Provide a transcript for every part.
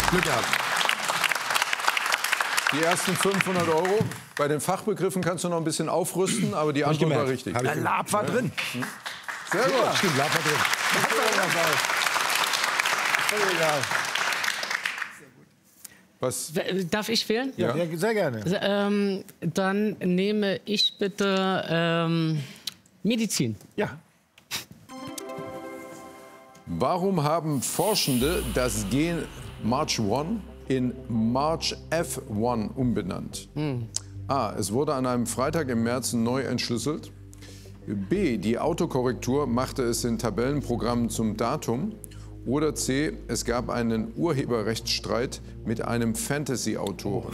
Glück gehabt. Die ersten 500 €. Bei den Fachbegriffen kannst du noch ein bisschen aufrüsten, aber die Antwort war richtig. Der Lab war drin. Sehr gut. Stimmt, Lab war drin. Völlig egal. Was? Darf ich wählen? Ja, sehr gerne. Dann nehme ich bitte Medizin. Ja. Warum haben Forschende das Gen MARCH1 in MARCH-F1 umbenannt? A. Es wurde an einem Freitag im März neu entschlüsselt. B. Die Autokorrektur machte es in Tabellenprogrammen zum Datum. Oder C. Es gab einen Urheberrechtsstreit mit einem Fantasy-Autoren.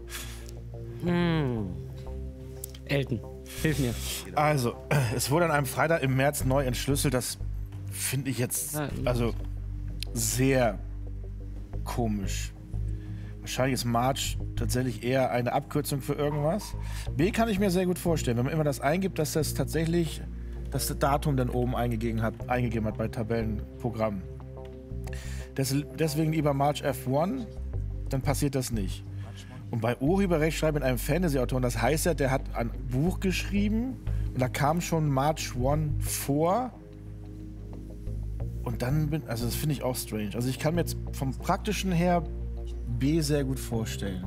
Elton, hilf mir. Also, es wurde an einem Freitag im März neu entschlüsselt. Das finde ich jetzt also sehr komisch. Wahrscheinlich ist March tatsächlich eher eine Abkürzung für irgendwas. B kann ich mir sehr gut vorstellen, wenn man immer das eingibt, dass das tatsächlich das Datum dann oben eingegeben hat bei Tabellenprogrammen. Deswegen lieber March F1, dann passiert das nicht. Und bei Urheberrechtsstreit mit einem Fantasy-Autor, das heißt ja, der hat ein Buch geschrieben und da kam schon March 1 vor. Und dann also das finde ich auch strange. Also ich kann mir jetzt vom Praktischen her B sehr gut vorstellen.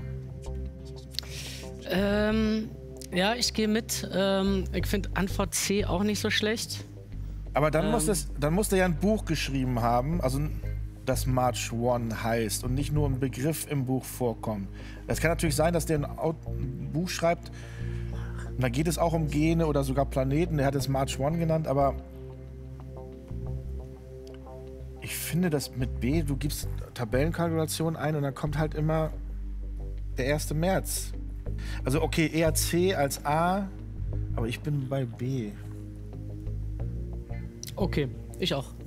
Ja, ich gehe mit. Ich finde Antwort C auch nicht so schlecht. Aber dann muss der ja ein Buch geschrieben haben, also das March 1 heißt und nicht nur ein Begriff im Buch vorkommt. Es kann natürlich sein, dass der ein Buch schreibt, und da geht es auch um Gene oder sogar Planeten. Der hat es March 1 genannt, aber ich finde das mit B, du gibst Tabellenkalkulation ein und dann kommt halt immer der 1. März. Also okay, eher C als A, aber ich bin bei B. Okay, ich auch.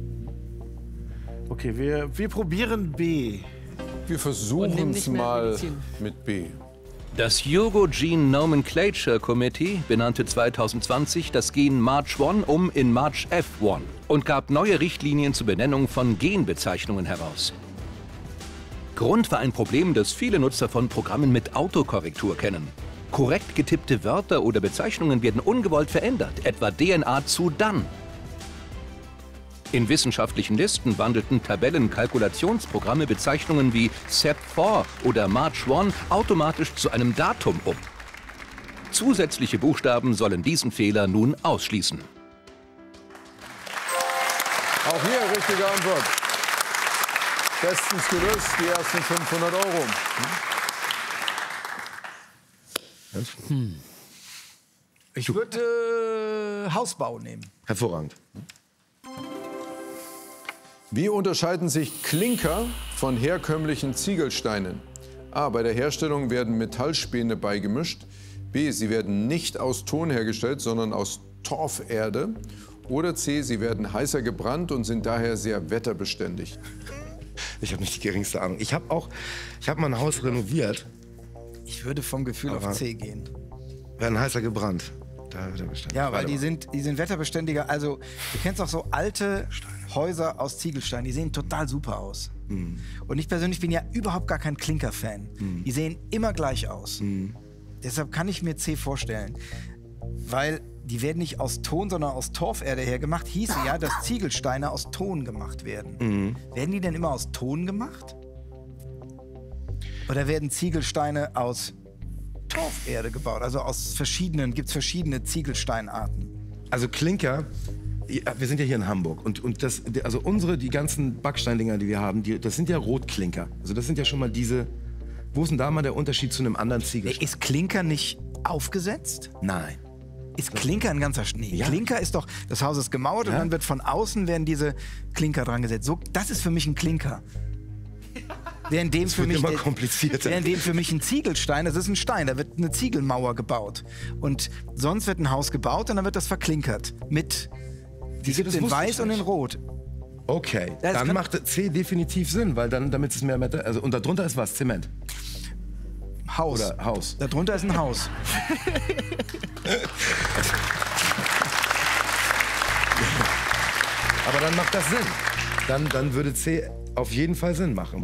Okay, wir probieren B. Wir versuchen es mal Medizin. mit B. Das Hugo Gene Nomenclature Committee benannte 2020 das Gen MARCH1 um in MARCH-F1 und gab neue Richtlinien zur Benennung von Genbezeichnungen heraus. Grund war ein Problem, das viele Nutzer von Programmen mit Autokorrektur kennen. Korrekt getippte Wörter oder Bezeichnungen werden ungewollt verändert, etwa DNA zu dann. In wissenschaftlichen Listen wandelten Tabellenkalkulationsprogramme Bezeichnungen wie SEP4 oder MARCH1 automatisch zu einem Datum um. Zusätzliche Buchstaben sollen diesen Fehler nun ausschließen. Auch hier richtige Antwort. Bestens gelöst, die ersten 500 €. Ich würde Hausbau nehmen. Hervorragend. Wie unterscheiden sich Klinker von herkömmlichen Ziegelsteinen? A. Bei der Herstellung werden Metallspäne beigemischt. B. Sie werden nicht aus Ton hergestellt, sondern aus Torferde. Oder C. Sie werden heißer gebrannt und sind daher sehr wetterbeständig. Ich habe nicht die geringste Ahnung. Ich habe mal ein Haus renoviert. Ich würde vom Gefühl Aber auf C gehen. Werden heißer gebrannt. Da wird er beständig. Ja, weil die sind wetterbeständiger. Also, du kennst auch so alte Häuser aus Ziegelstein. Die sehen total super aus. Und ich persönlich bin ja überhaupt gar kein Klinker-Fan. Die sehen immer gleich aus. Deshalb kann ich mir C vorstellen. Weil die werden nicht aus Ton, sondern aus Torferde hergemacht. Hieße ja, dass Ziegelsteine aus Ton gemacht werden. Werden die denn immer aus Ton gemacht? Oder werden Ziegelsteine aus Torferde gebaut? Also gibt es verschiedene Ziegelsteinarten. Also Klinker, wir sind ja hier in Hamburg und die ganzen Backsteindinger, die wir haben, das sind ja Rotklinker. Also das sind ja schon mal diese. Wo ist denn da mal der Unterschied zu einem anderen Ziegelstein? Ist Klinker nicht aufgesetzt? Nein. Ist Klinker ein ganzer Schnee? Ja. Klinker ist doch, das Haus ist gemauert und dann wird von außen werden diese Klinker dran gesetzt. So, das ist für mich ein Klinker. Während dem für mich immer komplizierter. Während dem für mich ein Ziegelstein, das ist ein Stein, da wird eine Ziegelmauer gebaut. Und sonst wird ein Haus gebaut und dann wird das verklinkert. Die gibt es in Weiß und in Rot. Okay, dann macht C definitiv Sinn, weil dann, damit es mehr Metal, also und darunter ist was? Zement. Haus. Oder Haus. Darunter ist ein Haus. Aber dann macht das Sinn. Dann würde C auf jeden Fall Sinn machen.